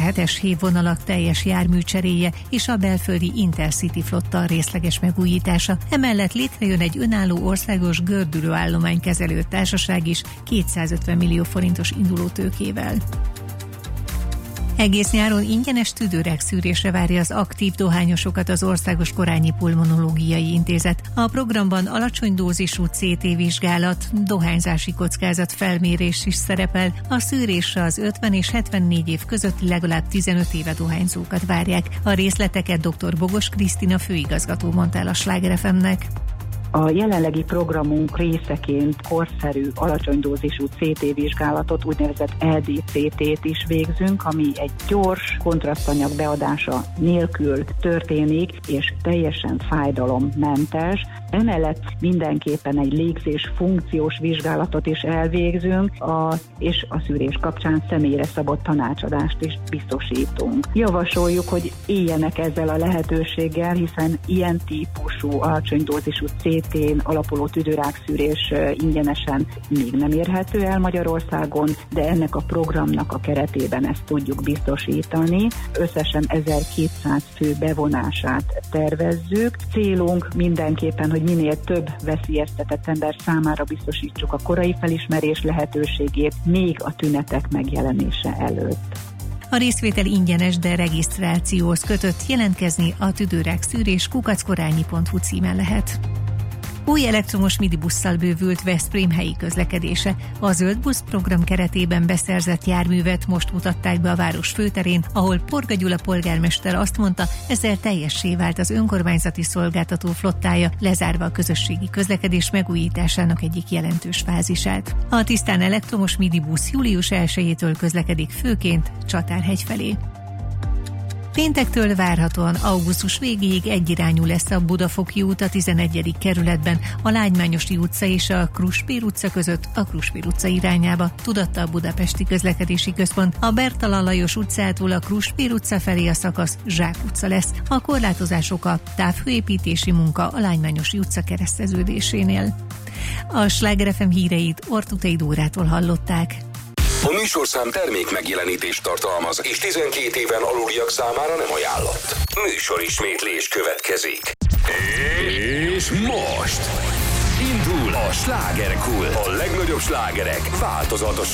7-es hévvonalak teljes járműcseréje és a belföldi Intercity flotta részleges megújítása. Emellett létrejön egy önálló országos gördülőállománykezelő társaság is 250 millió forintos indulótőkével. Egész nyáron ingyenes tüdőrák szűrésre várja az aktív dohányosokat az Országos Korányi Pulmonológiai Intézet. A programban alacsony dózisú CT vizsgálat, dohányzási kockázat felmérés is szerepel. A szűrésre az 50 és 74 év közötti legalább 15 éve dohányzókat várják. A részleteket dr. Bogos Krisztina főigazgató mondta el a Sláger FM-nek. A jelenlegi programunk részeként korszerű, alacsony dózisú CT vizsgálatot, úgynevezett LDCT-t is végzünk, ami egy gyors kontrasztanyag beadása nélkül történik, és teljesen fájdalommentes. Emellett mindenképpen egy légzés funkciós vizsgálatot is elvégzünk, és a szűrés kapcsán személyre szabott tanácsadást is biztosítunk. Javasoljuk, hogy éljenek ezzel a lehetőséggel, hiszen ilyen típusú alacsony dózisú CT-n alapuló tüdőrákszűrés ingyenesen még nem érhető el Magyarországon, de ennek a programnak a keretében ezt tudjuk biztosítani. Összesen 1200 fő bevonását tervezzük. Célunk mindenképpen, hogy minél több veszélyeztetett ember számára biztosítsuk a korai felismerés lehetőségét még a tünetek megjelenése előtt. A részvétel ingyenes, de regisztrációhoz kötött. Jelentkezni a tüdőrákszűrés @korányi.hu címen lehet. Új elektromos minibusszal bővült Veszprém helyi közlekedése. A Zöld Busz program keretében beszerzett járművet most mutatták be a város főterén, ahol Porga Gyula polgármester azt mondta, ezzel teljessé vált az önkormányzati szolgáltató flottája, lezárva a közösségi közlekedés megújításának egyik jelentős fázisát. A tisztán elektromos minibusz július 1-től közlekedik főként Csatárhegy felé. Péntektől várhatóan augusztus végéig egyirányú lesz a Budafoki út a 11. kerületben, a Lágymányosi utca és a Kruspér utca között a Kruspér utca irányába, tudatta a Budapesti Közlekedési Központ. A Bertalan Lajos utcától a Kruspér utca felé a szakasz Zsák utca lesz. A korlátozások a távhőépítési munka a Lágymányosi utca kereszteződésénél. A Sláger FM híreit Ortutei Dórától hallották. A műsorszám termék megjelenítést tartalmaz, és 12 éven aluliak számára nem ajánlott. Műsorismétlés következik. És most indul a Slágerkult. A legnagyobb slágerek változatosan